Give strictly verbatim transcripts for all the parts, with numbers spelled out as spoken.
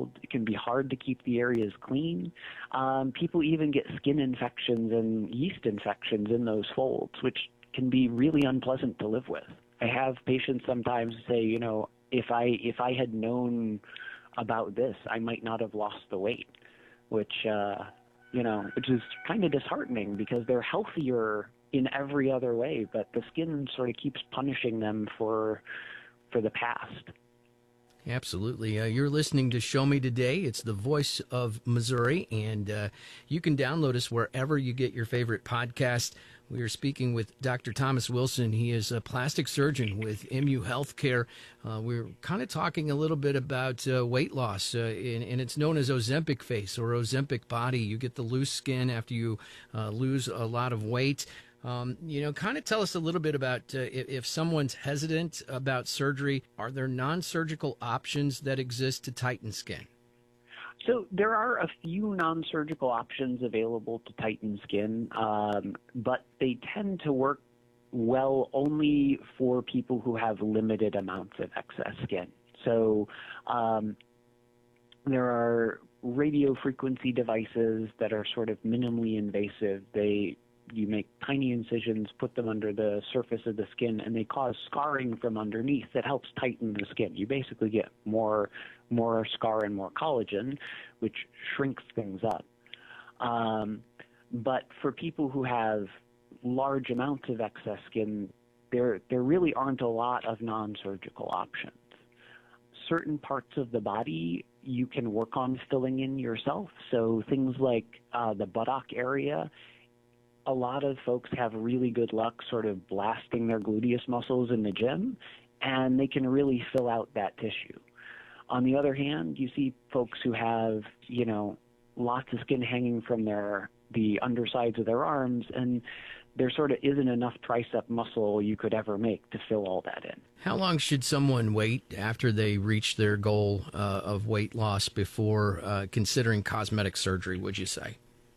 cold. It can be hard to keep the areas clean. Um, people even get skin infections and yeast infections in those folds, which can be really unpleasant to live with. I have patients sometimes say, you know, if I if I had known about this, I might not have lost the weight, which uh, you know, which is kind of disheartening because they're healthier in every other way, but the skin sort of keeps punishing them for for the past. Absolutely. Uh, you're listening to Show Me Today. It's the voice of Missouri, and uh, you can download us wherever you get your favorite podcast. We are speaking with Doctor Thomas Wilson. He is a plastic surgeon with M U Healthcare. Uh, we're kind of talking a little bit about uh, weight loss, uh, and, and it's known as Ozempic face or Ozempic body. You get the loose skin after you uh, lose a lot of weight. Um, you know, kind of tell us a little bit about uh, if, if someone's hesitant about surgery, are there non-surgical options that exist to tighten skin? So there are a few non-surgical options available to tighten skin, um, but they tend to work well only for people who have limited amounts of excess skin. So um, there are radio frequency devices that are sort of minimally invasive. They You make tiny incisions, put them under the surface of the skin, and they cause scarring from underneath that helps tighten the skin. You basically get more more scar and more collagen, which shrinks things up. Um, but for people who have large amounts of excess skin, there there really aren't a lot of non-surgical options. Certain parts of the body you can work on filling in yourself. So things like uh, the buttock area, a lot of folks have really good luck sort of blasting their gluteus muscles in the gym, and they can really fill out that tissue. On the other hand, you see folks who have, you know, lots of skin hanging from their the undersides of their arms, and there sort of isn't enough tricep muscle you could ever make to fill all that in. How long should someone wait after they reach their goal uh, of weight loss before uh, considering cosmetic surgery, would you say?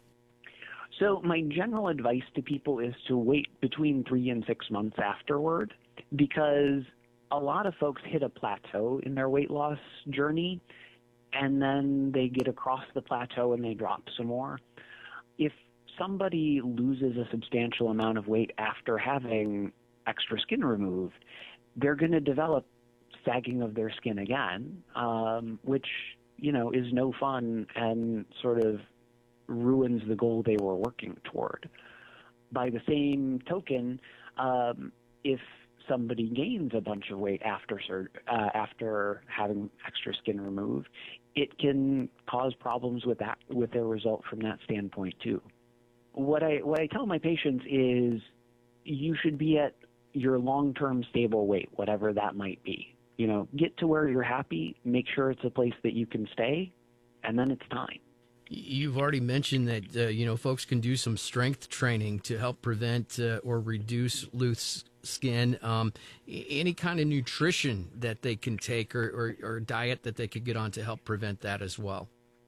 So my general advice to people is to wait between three and six months afterward, because a lot of folks hit a plateau in their weight loss journey, and then they get across the plateau and they drop some more. If somebody loses a substantial amount of weight after having extra skin removed, they're going to develop sagging of their skin again, um, which, you know, is no fun and sort of ruins the goal they were working toward. By the same token, um, if somebody gains a bunch of weight after sur- uh, after having extra skin removed, it can cause problems with that, with their result from that standpoint too. What I what I tell my patients is you should be at your long-term stable weight, whatever that might be. You know, get to where you're happy, make sure it's a place that you can stay, and then it's time. You've already mentioned that, uh, you know, folks can do some strength training to help prevent uh, or reduce loose skin. Um, any kind of nutrition that they can take or, or, or diet that they could get on to help prevent that as well?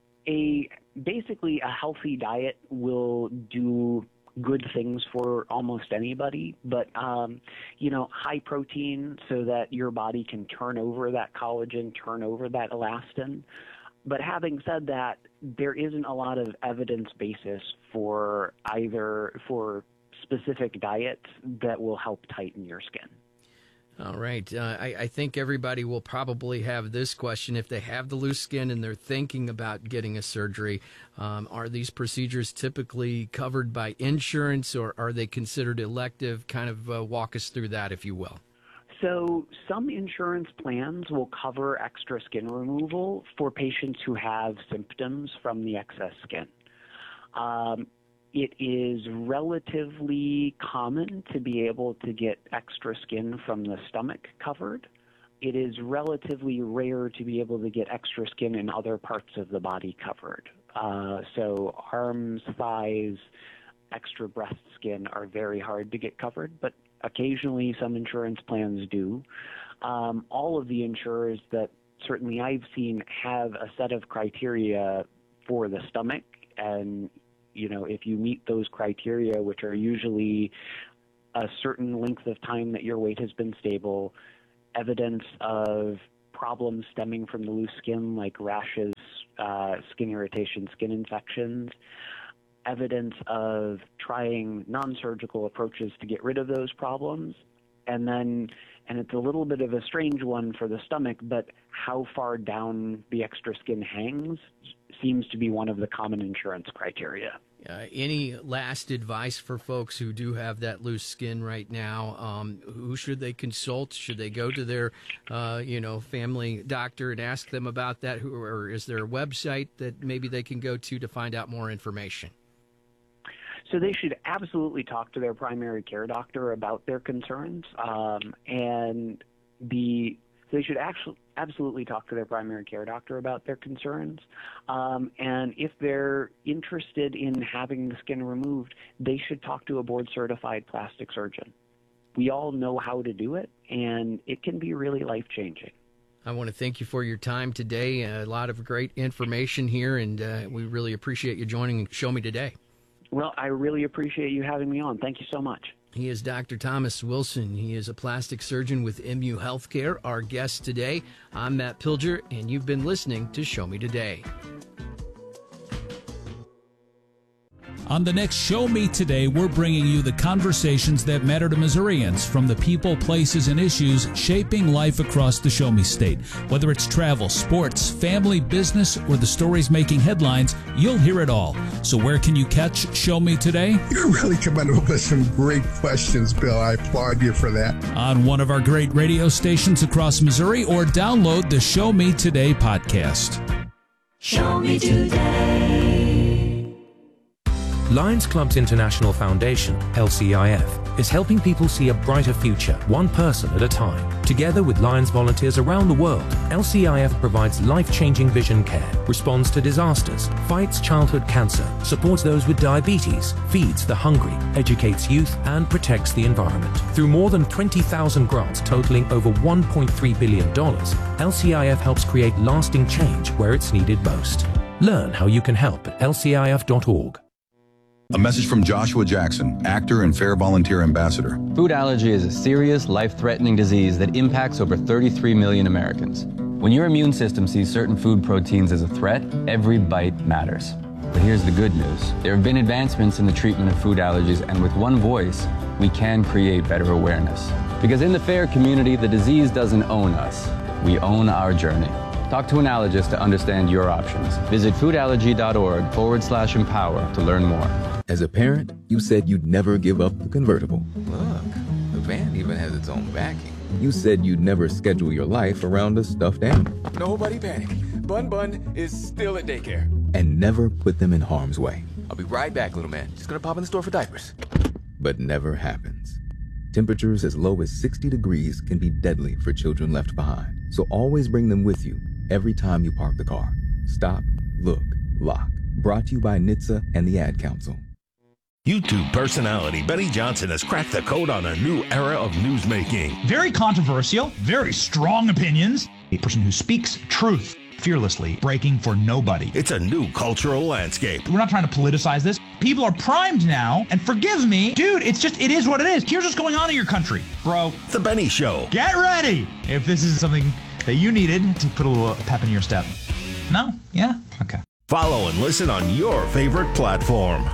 A basically a healthy diet will do good things for almost anybody, but, um, you know, high protein so that your body can turn over that collagen, turn over that elastin. But having said that, there isn't a lot of evidence basis for either for specific diets that will help tighten your skin. All right. Uh, I, I think everybody will probably have this question. If they have the loose skin and they're thinking about getting a surgery, um, are these procedures typically covered by insurance or are they considered elective? Kind of uh, walk us through that, if you will. So some insurance plans will cover extra skin removal for patients who have symptoms from the excess skin. Um, it is relatively common to be able to get extra skin from the stomach covered. It is relatively rare to be able to get extra skin in other parts of the body covered. Uh, so arms, thighs, extra breast skin are very hard to get covered, but occasionally some insurance plans do. Um, all of the insurers that certainly I've seen have a set of criteria for the stomach, and you know, if you meet those criteria, which are usually a certain length of time that your weight has been stable, evidence of problems stemming from the loose skin like rashes, uh, skin irritation, skin infections, evidence of trying non-surgical approaches to get rid of those problems, and then, and it's a little bit of a strange one for the stomach, but how far down the extra skin hangs seems to be one of the common insurance criteria. Uh, any last advice for folks who do have that loose skin right now? Um, who should they consult? Should they go to their, uh, you know, family doctor and ask them about that? Who, or is there a website that maybe they can go to to find out more information? So they should absolutely talk to their primary care doctor about their concerns, um, and the they should actually absolutely talk to their primary care doctor about their concerns. Um, and if they're interested in having the skin removed, they should talk to a board-certified plastic surgeon. We all know how to do it, and it can be really life-changing. I want to thank you for your time today. A lot of great information here, and uh, we really appreciate you joining Show Me Today. Well, I really appreciate you having me on. Thank you so much. He is Doctor Thomas Wilson. He is a plastic surgeon with M U Healthcare, our guest today. I'm Matt Pilger, and you've been listening to Show Me Today. On the next Show Me Today, we're bringing you the conversations that matter to Missourians from the people, places, and issues shaping life across the Show Me State. Whether it's travel, sports, family, business, or the stories making headlines, you'll hear it all. So where can you catch Show Me Today? You're really coming up with some great questions, Bill. I applaud you for that. On one of our great radio stations across Missouri, or download the Show Me Today podcast. Show Me Today. Lions Clubs International Foundation, L C I F, is helping people see a brighter future, one person at a time. Together with Lions volunteers around the world, L C I F provides life-changing vision care, responds to disasters, fights childhood cancer, supports those with diabetes, feeds the hungry, educates youth, and protects the environment. Through more than twenty thousand grants totaling over one point three billion dollars, L C I F helps create lasting change where it's needed most. Learn how you can help at L C I F dot org. A message from Joshua Jackson, actor and Fair Volunteer Ambassador. Food allergy is a serious, life-threatening disease that impacts over thirty-three million Americans. When your immune system sees certain food proteins as a threat, every bite matters. But here's the good news. There have been advancements in the treatment of food allergies, and with one voice, we can create better awareness. Because in the FAIR community, the disease doesn't own us. We own our journey. Talk to an allergist to understand your options. Visit foodallergy.org forward slash empower to learn more. As a parent, you said you'd never give up the convertible. Look, the van even has its own backing. You said you'd never schedule your life around a stuffed animal. Nobody panic. Bun Bun is still at daycare. And never put them in harm's way. I'll be right back, little man. Just gonna pop in the store for diapers. But never happens. Temperatures as low as sixty degrees can be deadly for children left behind. So always bring them with you every time you park the car. Stop, look, lock. Brought to you by N H T S A and the Ad Council. YouTube personality Benny Johnson has cracked the code on a new era of newsmaking. Very controversial, very strong opinions. A person who speaks truth fearlessly, breaking for nobody. It's a new cultural landscape. We're not trying to politicize this. People are primed now, and forgive me, dude, it's just, it is what it is. Here's what's going on in your country, bro. The Benny Show. Get ready if this is something that you needed to put a little pep in your step. No? Yeah? Okay. Follow and listen on your favorite platform.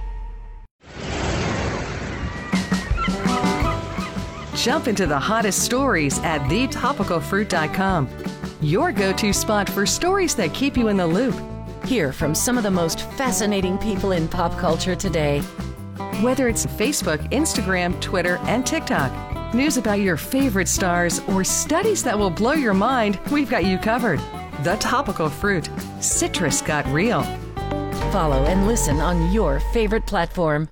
Jump into the hottest stories at the topical fruit dot com. Your go-to spot for stories that keep you in the loop. Hear from some of the most fascinating people in pop culture today. Whether it's Facebook, Instagram, Twitter, and TikTok, news about your favorite stars, or studies that will blow your mind, we've got you covered. The Topical Fruit. Citrus got real. Follow and listen on your favorite platform.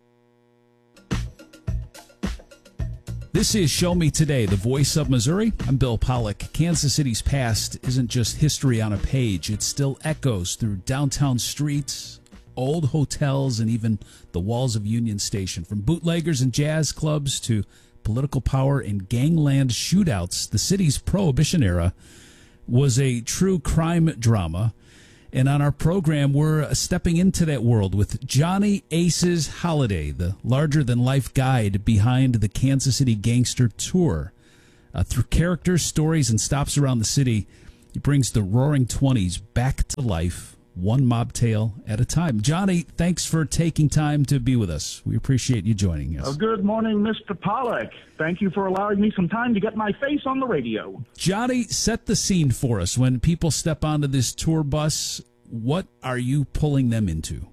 This is Show Me Today, the voice of Missouri. I'm Bill Pollock. Kansas City's past isn't just history on a page. It still echoes through downtown streets, old hotels, and even the walls of Union Station. From bootleggers and jazz clubs to political power and gangland shootouts, the city's Prohibition era was a true crime drama. And on our program, we're stepping into that world with Johnny Aces Holiday, the larger-than-life guide behind the Kansas City Gangster Tour. Uh, through characters, stories, and stops around the city, He brings the Roaring Twenties back to life, one mob tale at a time. Johnny, thanks for taking time to be with us. We appreciate you joining us. Oh, good morning, Mister Pollack. Thank you for allowing me some time to get my face on the radio. Johnny, set the scene for us. When people step onto this tour bus, what are you pulling them into?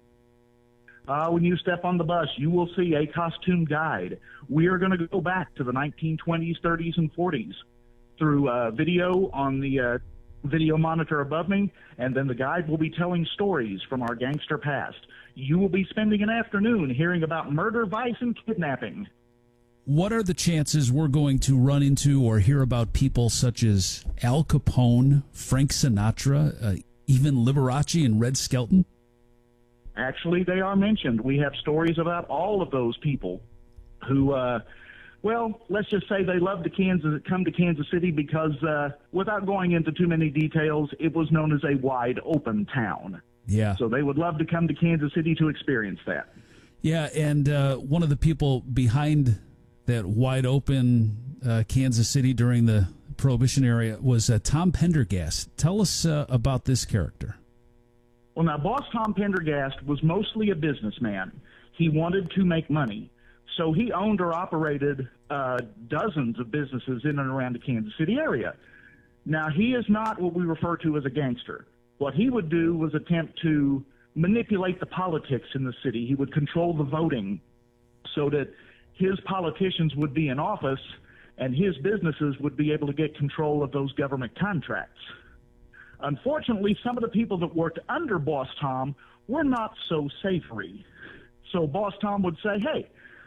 Uh, when you step on the bus, you will see a costume guide. We are going to go back to the nineteen twenties, thirties, and forties through uh, video on the uh, video monitor above me, and then the guide will be telling stories from our gangster past. You will be spending an afternoon hearing about murder, vice, and kidnapping. What are the chances we're going to run into or hear about people such as Al Capone, Frank Sinatra, uh, even Liberace and Red Skelton? Actually, they are mentioned. We have stories about all of those people who, uh, well, let's just say they love to Kansas, come to Kansas City because, uh, without going into too many details, it was known as a wide open town. Yeah. So they would love to come to Kansas City to experience that. Yeah, and uh, one of the people behind that wide open uh, Kansas City during the Prohibition era was uh, Tom Pendergast. Tell us uh, about this character. Well, now, Boss Tom Pendergast was mostly a businessman. He wanted to make money. So he owned or operated uh, dozens of businesses in and around the Kansas City area. Now, he is not what we refer to as a gangster. What he would do was attempt to manipulate the politics in the city. He would control the voting so that his politicians would be in office and his businesses would be able to get control of those government contracts. Unfortunately, some of the people that worked under Boss Tom were not so savory. So Boss Tom would say, hey,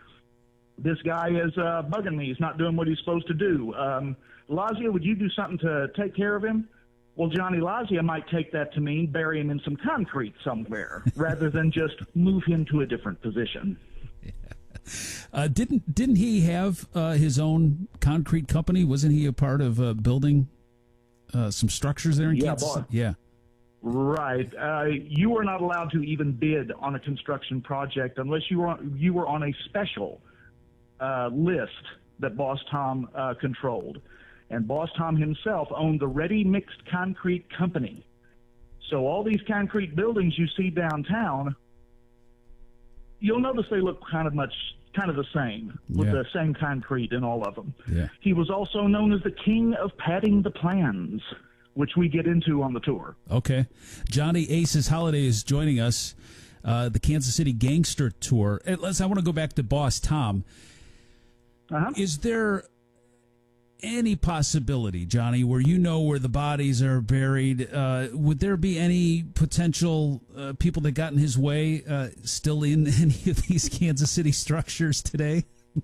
this guy is uh, bugging me. He's not doing what he's supposed to do. Um, Lazia, would you do something to take care of him? Well, Johnny Lazia might take that to mean bury him in some concrete somewhere rather than just move him to a different position. Yeah. Uh, didn't didn't he have uh, his own concrete company? Wasn't he a part of uh, building uh, some structures there in yeah, Kansas? Boss. Yeah. Right. Uh, you were not allowed to even bid on a construction project unless you were on, you were on a special uh, list that Boss Tom uh, controlled. And Boss Tom himself owned the Ready Mixed Concrete Company. So all these concrete buildings you see downtown, you'll notice they look kind of much, kind of the same, with yeah. the same concrete in all of them. Yeah. He was also known as the king of padding the plans, which we get into on the tour. Okay. Johnny Aces Holiday is joining us, uh, the Kansas City Gangster Tour. And let's, I want to go back to Boss Tom. Uh-huh. Is there any possibility, Johnny, where you know where the bodies are buried, uh, would there be any potential uh, people that got in his way uh, still in any of these Kansas City structures today?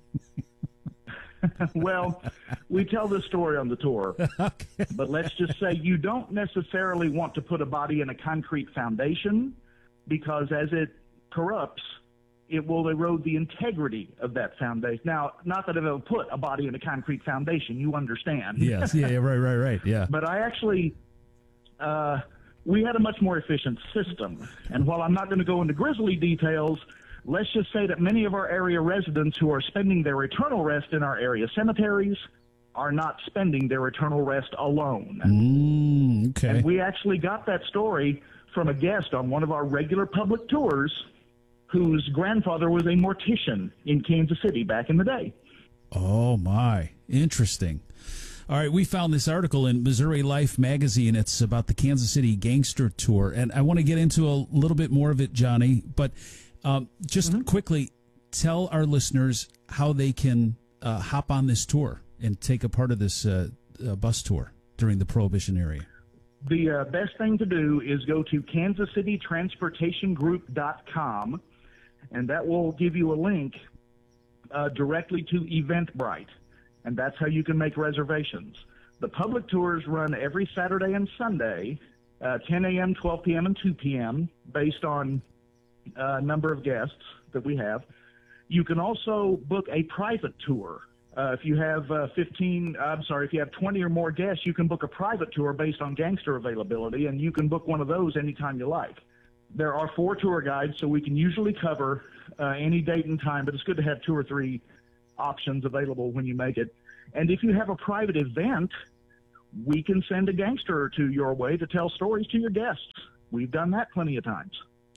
Well, we tell this story on the tour, okay. But let's just say you don't necessarily want to put a body in a concrete foundation because as it corrupts, it will erode the integrity of that foundation. Now, not that it'll put a body in a concrete foundation, you understand. Yes, yeah, yeah, right, right, right, yeah. But I actually, uh, we had a much more efficient system. And while I'm not going to go into grisly details, let's just say that many of our area residents who are spending their eternal rest in our area cemeteries are not spending their eternal rest alone. Mm, okay. And we actually got that story from a guest on one of our regular public tours whose grandfather was a mortician in Kansas City back in the day. Oh, my. Interesting. All right, we found this article in Missouri Life magazine. It's about the Kansas City Gangster Tour, and I want to get into a little bit more of it, Johnny, but um, just mm-hmm. quickly tell our listeners how they can uh, hop on this tour and take a part of this uh, uh, bus tour during the Prohibition era. The uh, best thing to do is go to kansas city transportation group dot com, and that will give you a link uh, directly to Eventbrite, and that's how you can make reservations. The public tours run every Saturday and Sunday, uh, ten a.m., twelve p.m., and two p.m., based on uh, number of guests that we have. You can also book a private tour. Uh, if you have uh, fifteen, I'm sorry, if you have twenty or more guests, you can book a private tour based on gangster availability, and you can book one of those anytime you like. There are four tour guides, so we can usually cover uh, any date and time, but it's good to have two or three options available when you make it. And if you have a private event, we can send a gangster or two your way to tell stories to your guests. We've done that plenty of times.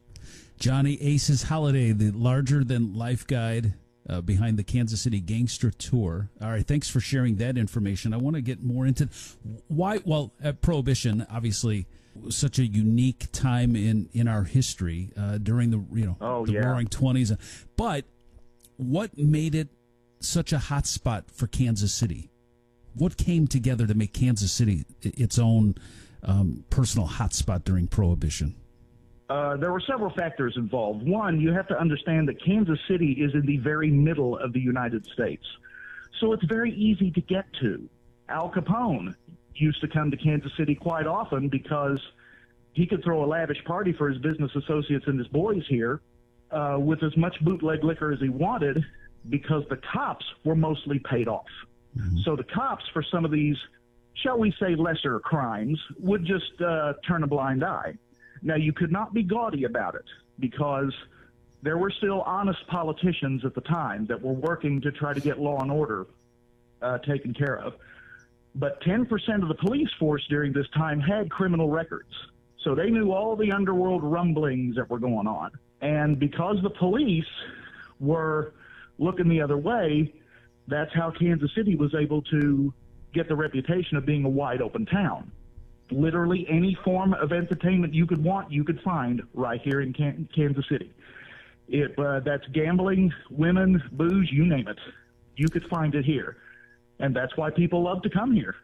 Johnny Aces Holiday, the larger-than-life guide uh, behind the Kansas City Gangster Tour. All right, thanks for sharing that information. I want to get more into why. Well, at Prohibition, obviously, was such a unique time in, in our history uh, during the you know oh, the yeah. Roaring Twenties. But what made it such a hot spot for Kansas City? What came together to make Kansas City its own um, personal hot spot during Prohibition? Uh, there were several factors involved. One, you have to understand that Kansas City is in the very middle of the United States. So it's very easy to get to. Al Capone used to come to Kansas City quite often because he could throw a lavish party for his business associates and his boys here uh, with as much bootleg liquor as he wanted because the cops were mostly paid off. Mm-hmm. So the cops, for some of these, shall we say, lesser crimes, would just uh, turn a blind eye. Now, you could not be gaudy about it because there were still honest politicians at the time that were working to try to get law and order uh, taken care of. But ten percent of the police force during this time had criminal records. So they knew all the underworld rumblings that were going on. And because the police were looking the other way, that's how Kansas City was able to get the reputation of being a wide open town. Literally any form of entertainment you could want, you could find right here in Can- Kansas City. It, uh, that's gambling, women, booze, you name it. You could find it here. And that's why people love to come here.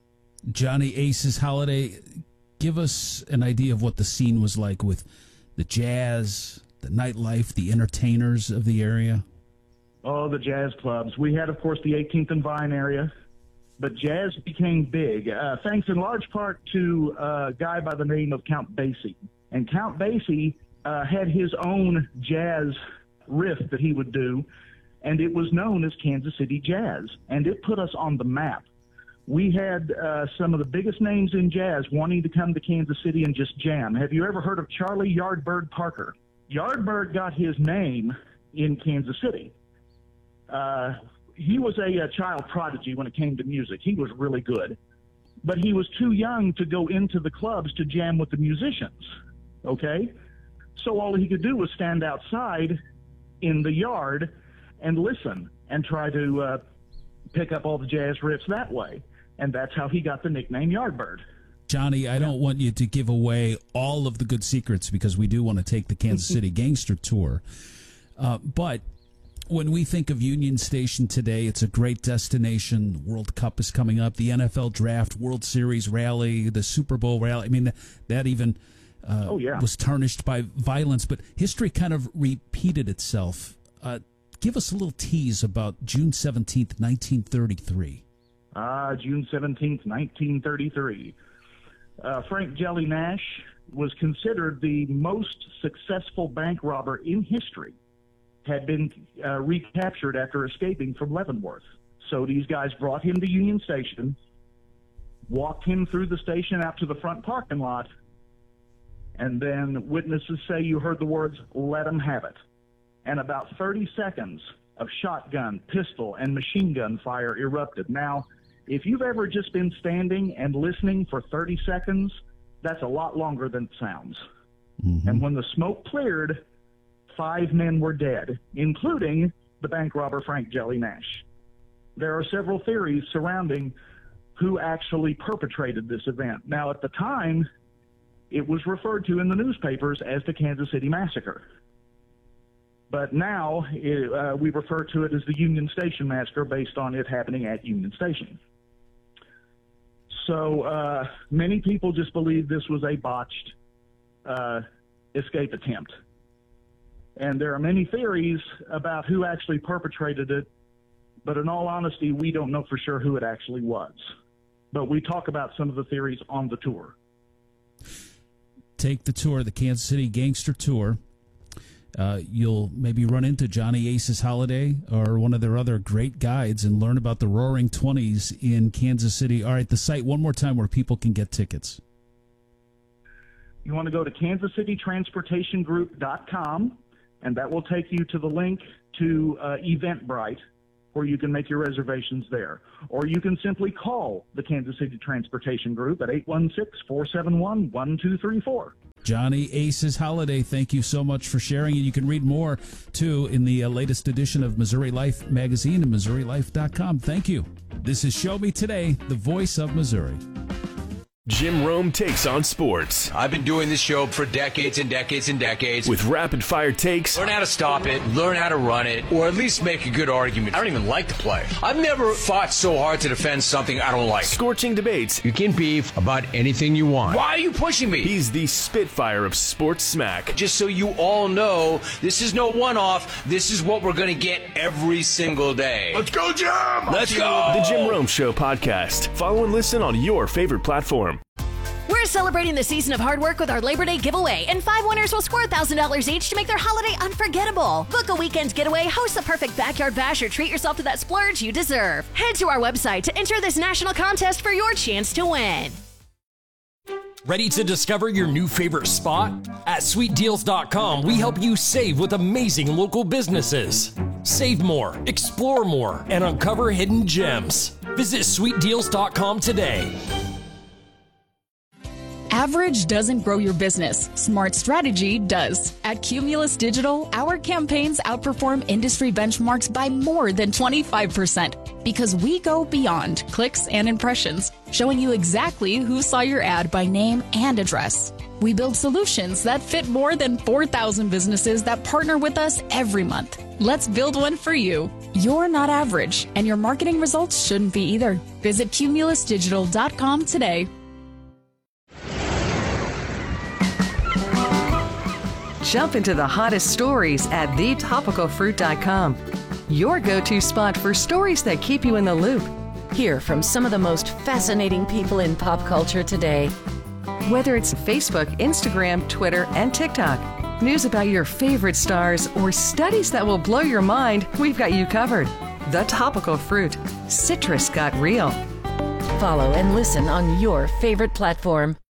Johnny Aces Holiday, give us an idea of what the scene was like with the jazz, the nightlife, the entertainers of the area. Oh, the jazz clubs. We had, of course, the eighteenth and Vine area. But jazz became big, uh, thanks in large part to a guy by the name of Count Basie. And Count Basie uh, had his own jazz riff that he would do, and it was known as Kansas City Jazz, and it put us on the map. We had uh, some of the biggest names in jazz wanting to come to Kansas City and just jam. Have you ever heard of Charlie Yardbird Parker? Yardbird got his name in Kansas City. Uh, he was a, a child prodigy when it came to music. He was really good. But he was too young to go into the clubs to jam with the musicians, okay? So all he could do was stand outside in the yard and listen and try to uh, pick up all the jazz riffs that way. And that's how he got the nickname Yardbird. Johnny, I don't want you to give away all of the good secrets because we do want to take the Kansas City Gangster Tour. Uh, but when we think of Union Station today, it's a great destination. The World Cup is coming up, the N F L Draft, World Series rally, the Super Bowl rally. I mean, that even uh, oh, yeah. was tarnished by violence, but history kind of repeated itself. Uh, give us a little tease about June seventeenth, nineteen thirty-three. Ah, June seventeenth, nineteen thirty-three. Uh, Frank Jelly Nash was considered the most successful bank robber in history. Had been uh, recaptured after escaping from Leavenworth. So these guys brought him to Union Station, walked him through the station out to the front parking lot, and then witnesses say you heard the words, "Let them have it." And about thirty seconds of shotgun, pistol, and machine gun fire erupted. Now, if you've ever just been standing and listening for thirty seconds, that's a lot longer than it sounds. Mm-hmm. And when the smoke cleared, five men were dead, including the bank robber Frank Jelly Nash. There are several theories surrounding who actually perpetrated this event. Now, at the time, it was referred to in the newspapers as the Kansas City Massacre. But now it, uh, we refer to it as the Union Station Massacre based on it happening at Union Station. So uh, many people just believe this was a botched uh, escape attempt. And there are many theories about who actually perpetrated it, but in all honesty, we don't know for sure who it actually was. But we talk about some of the theories on the tour. Take the tour, the Kansas City Gangster Tour. Uh, you'll maybe run into Johnny Aces Holiday or one of their other great guides and learn about the Roaring Twenties in Kansas City. All right, the site one more time where people can get tickets. You want to go to kansas city transportation group dot com, and that will take you to the link to uh, Eventbrite, where you can make your reservations there. Or you can simply call the Kansas City Transportation Group at eight one six, four seven one, one two three four. Johnny Aces Holiday, thank you so much for sharing. And you can read more, too, in the uh, latest edition of Missouri Life magazine at Missouri Life dot com. Thank you. This is Show Me Today, the voice of Missouri. Jim Rome takes on sports. I've been doing this show for decades and decades and decades. With rapid-fire takes. Learn how to stop it, learn how to run it, or at least make a good argument. I don't even like to play. I've never fought so hard to defend something I don't like. Scorching debates. You can beef about anything you want. Why are you pushing me? He's the Spitfire of sports smack. Just so you all know, this is no one-off. This is what we're going to get every single day. Let's go, Jim! Let's go! The Jim Rome Show podcast. Follow and listen on your favorite platform. We're celebrating the season of hard work with our Labor Day giveaway, and five winners will score one thousand dollars each to make their holiday unforgettable. Book a weekend getaway, host the perfect backyard bash, or treat yourself to that splurge you deserve. Head to our website to enter this national contest for your chance to win. Ready to discover your new favorite spot? At sweet deals dot com, we help you save with amazing local businesses. Save more, explore more, and uncover hidden gems. Visit sweet deals dot com today. Average doesn't grow your business. Smart strategy does. At Cumulus Digital, our campaigns outperform industry benchmarks by more than twenty-five percent because we go beyond clicks and impressions, showing you exactly who saw your ad by name and address. We build solutions that fit more than four thousand businesses that partner with us every month. Let's build one for you. You're not average, and your marketing results shouldn't be either. Visit cumulus digital dot com today. Jump into the hottest stories at the topical fruit dot com. Your go-to spot for stories that keep you in the loop. Hear from some of the most fascinating people in pop culture today. Whether it's Facebook, Instagram, Twitter, and TikTok, news about your favorite stars, or studies that will blow your mind, we've got you covered. The Topical Fruit. Citrus got real. Follow and listen on your favorite platform.